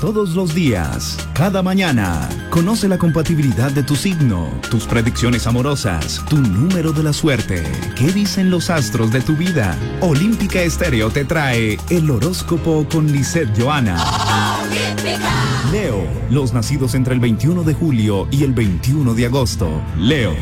todos los días, cada mañana. Conoce la compatibilidad de tu signo, tus predicciones amorosas, tu número de la suerte. ¿Qué dicen los astros de tu vida? Olímpica Estéreo te trae el horóscopo con Lisette Johanna. Leo, los nacidos entre el 21 de julio y el 21 de agosto. Leo.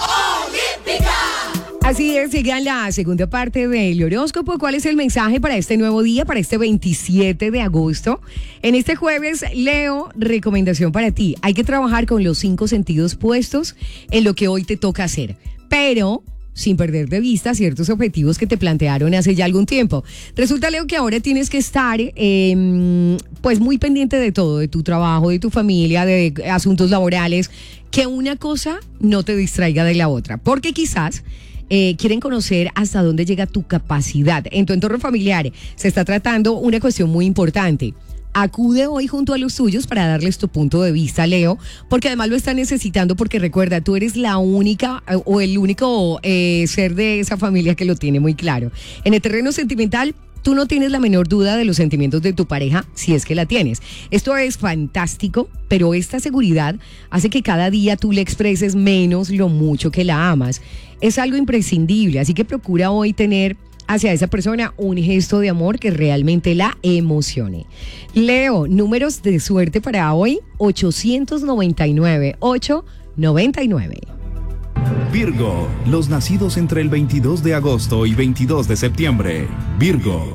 Así es, llega la segunda parte del horóscopo. ¿Cuál es el mensaje para este nuevo día, para este 27 de agosto? En este jueves, Leo, recomendación para ti. Hay que trabajar con los 5 sentidos puestos en lo que hoy te toca hacer, pero sin perder de vista ciertos objetivos que te plantearon hace ya algún tiempo. Resulta, Leo, que ahora tienes que estar pues muy pendiente de todo, de tu trabajo, de tu familia, de asuntos laborales, que una cosa no te distraiga de la otra, porque quizás quieren conocer hasta dónde llega tu capacidad. En tu entorno familiar se está tratando una cuestión muy importante. Acude hoy junto a los tuyos para darles tu punto de vista, Leo, porque además lo están necesitando, porque recuerda, tú eres la única o el único ser de esa familia que lo tiene muy claro. En el terreno sentimental, tú no tienes la menor duda de los sentimientos de tu pareja, si es que la tienes. Esto es fantástico, pero esta seguridad hace que cada día tú le expreses menos lo mucho que la amas. Es algo imprescindible, así que procura hoy tener hacia esa persona un gesto de amor que realmente la emocione. Leo, números de suerte para hoy: 899, 899. Virgo, los nacidos entre el 22 de agosto y 22 de septiembre. Virgo.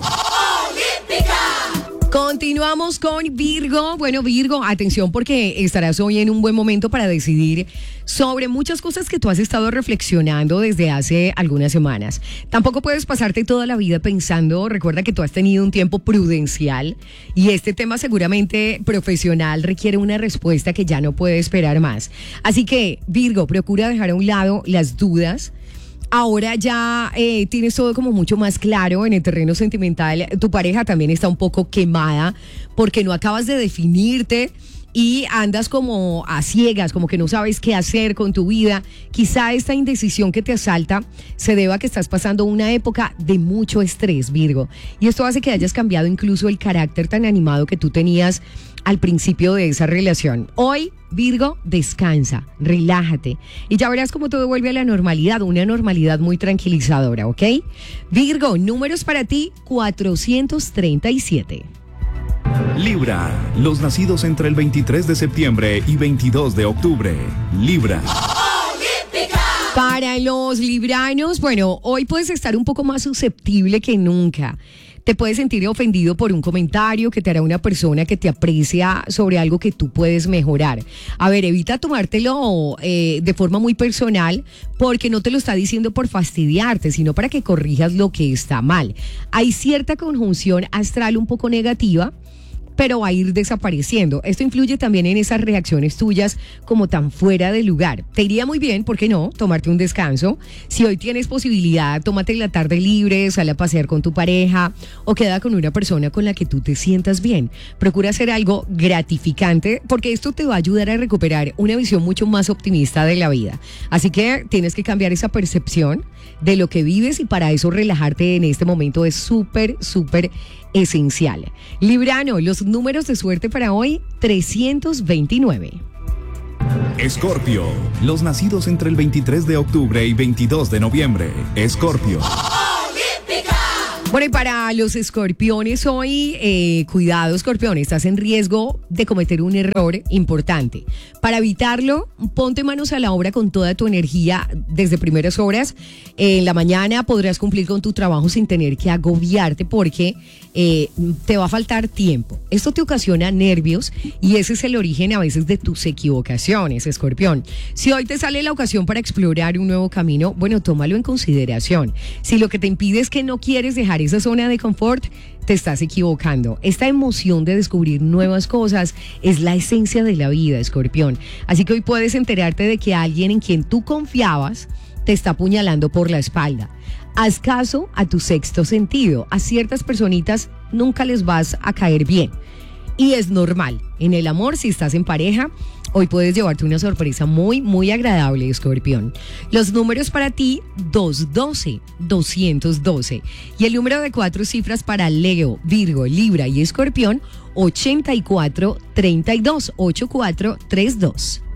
Continuamos con Virgo. Bueno, Virgo, atención, porque estarás hoy en un buen momento para decidir sobre muchas cosas que tú has estado reflexionando desde hace algunas semanas. Tampoco puedes pasarte toda la vida pensando. Recuerda que tú has tenido un tiempo prudencial y este tema seguramente profesional requiere una respuesta que ya no puede esperar más. Así que, Virgo, procura dejar a un lado las dudas. Ahora ya tienes todo como mucho más claro en el terreno sentimental. Tu pareja también está un poco quemada porque no acabas de definirte y andas como a ciegas, como que no sabes qué hacer con tu vida. Quizá esta indecisión que te asalta se deba a que estás pasando una época de mucho estrés, Virgo. Y esto hace que hayas cambiado incluso el carácter tan animado que tú tenías al principio de esa relación. Hoy, Virgo, descansa, relájate y ya verás cómo todo vuelve a la normalidad, una normalidad muy tranquilizadora, ¿ok? Virgo, números para ti: 437. Libra, los nacidos entre el 23 de septiembre y 22 de octubre. Libra. Para los libranos, bueno, hoy puedes estar un poco más susceptible que nunca. Te puedes sentir ofendido por un comentario que te hará una persona que te aprecia sobre algo que tú puedes mejorar. A ver, evita tomártelo de forma muy personal, porque no te lo está diciendo por fastidiarte, sino para que corrijas lo que está mal. Hay cierta conjunción astral un poco negativa, pero va a ir desapareciendo. Esto influye también en esas reacciones tuyas como tan fuera de lugar. Te iría muy bien, ¿por qué no?, tomarte un descanso. Si hoy tienes posibilidad, tómate la tarde libre, sal a pasear con tu pareja o queda con una persona con la que tú te sientas bien. Procura hacer algo gratificante, porque esto te va a ayudar a recuperar una visión mucho más optimista de la vida. Así que tienes que cambiar esa percepción de lo que vives y para eso relajarte en este momento es súper esencial. Librano, los números de suerte para hoy: 329. Escorpio, los nacidos entre el 23 de octubre y 22 de noviembre. Escorpio. Bueno, y para los escorpiones hoy, cuidado, escorpión, estás en riesgo de cometer un error importante. Para evitarlo, ponte manos a la obra con toda tu energía desde primeras horas. En la mañana podrás cumplir con tu trabajo sin tener que agobiarte, porque te va a faltar tiempo. Esto te ocasiona nervios y ese es el origen a veces de tus equivocaciones, escorpión. Si hoy te sale la ocasión para explorar un nuevo camino, bueno, tómalo en consideración. Si lo que te impide es que no quieres dejar esa zona de confort, te estás equivocando. Esta emoción de descubrir nuevas cosas es la esencia de la vida, escorpión. Así que hoy puedes enterarte de que alguien en quien tú confiabas te está apuñalando por la espalda. Haz caso a tu sexto sentido. A ciertas personitas nunca les vas a caer bien. Y es normal. En el amor, si estás en pareja, Hoy puedes llevarte una sorpresa muy, muy agradable, Escorpión. Los números para ti, 212, 212. Y el número de 4 cifras para Leo, Virgo, Libra y Escorpión, 8432, 8432.